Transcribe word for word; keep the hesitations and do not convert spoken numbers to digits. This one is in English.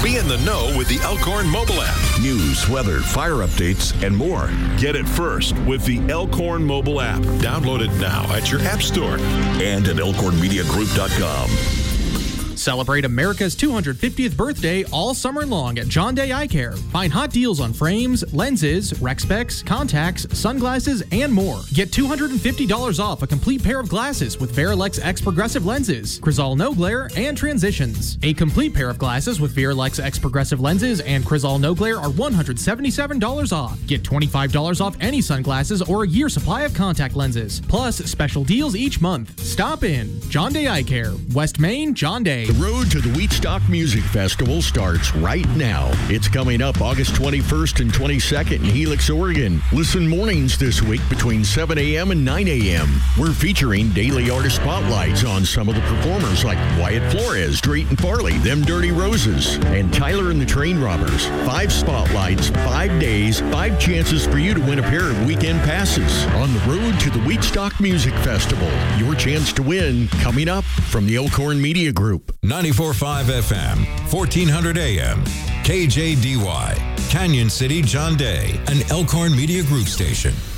Be in the know with the Elkhorn mobile app. News, weather, fire updates, and more. Get it first with the Elkhorn mobile app. Download it now at your app store and at elkhorn media group dot com. Celebrate America's two hundred fiftieth birthday all summer long at John Day Eye Care. Find hot deals on frames, lenses, rec specs, contacts, sunglasses, and more. Get two hundred fifty dollars off a complete pair of glasses with Verilex X Progressive lenses, Crizal No Glare, and Transitions. A complete pair of glasses with Verilex X Progressive lenses and Crizal No Glare are one hundred seventy-seven dollars off. Get twenty-five dollars off any sunglasses or a year supply of contact lenses. Plus, special deals each month. Stop in. John Day Eye Care, West Main, John Day. The road to the Wheatstock Music Festival starts right now. It's coming up August twenty-first and twenty-second in Helix, Oregon. Listen mornings this week between seven a.m. and nine a.m. We're featuring daily artist spotlights on some of the performers like Wyatt Flores, Drayton Farley, Them Dirty Roses, and Tyler and the Train Robbers. Five spotlights, five days, five chances for you to win a pair of weekend passes on the road to the Wheatstock Music Festival. Your chance to win coming up from the Elkhorn Media Group. ninety-four point five F M, fourteen hundred A M, K J D Y, Canyon City, John Day, an Elkhorn Media Group station.